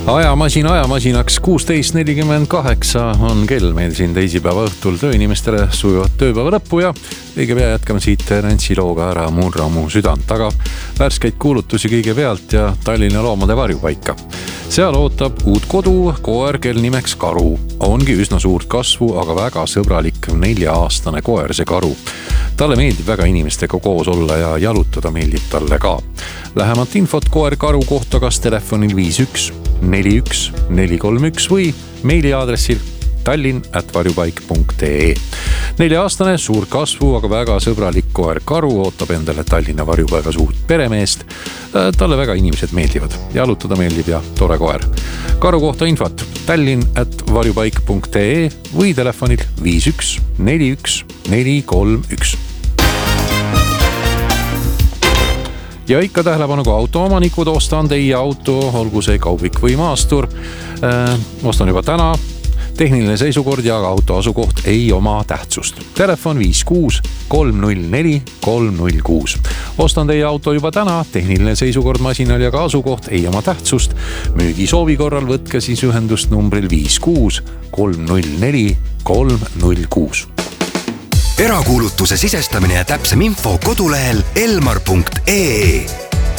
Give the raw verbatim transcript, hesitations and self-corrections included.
Ajamasin ajamasinaks kuusteist nelikümmend kaheksa on kell meil siin teisipäeva õhtul tööinimestele sujuvat tööpäeva lõppu ja õige pea jätkame siit Rentsi looga ära murra mu südant, aga värskeid kuulutusi kõige pealt ja Tallinna loomade varjupaika. Seal ootab uut kodu koer, kel nimeks Karu. Ongi üsna suurt kasvu, aga väga sõbralik nelja-aastane koer see Karu. Talle meeldib väga inimestega koos olla ja jalutada meeldib talle ka. Lähemat infot koer Karu kohta kas telefonil viis üks neli üks neli kolm üks või meiliaadressil tallinn at varjupaik punkt ee. Nelja-aastane suur kasvu, aga väga sõbralik koer Karu ootab endale Tallinna varjupaigas uut peremeest. Talle väga inimesed meeldivad. Jalutada meeldib ja tore koer. Karu kohta infot tallinn at varjupaik punkt ee või telefonil viis üks neli üks neli kolm üks. Ja ikka tähelepanuga autoomanikud, ostan teie auto, olgu see kaubik või maastur. Äh, ostan juba täna. Tehniline seisukord ja auto asukoht ei oma tähtsust. Telefon viis kuus kolm null neli kolm null kuus. Ostan teie auto juba täna. Tehniline seisukord masinal ja ka asukoht ei oma tähtsust. Müügi soovi korral võtke siis ühendust numbril viis kuus kolm null neli kolm null kuus. Erakuulutuse sisestamine ja täpsem info kodulehel elmar punkt ee.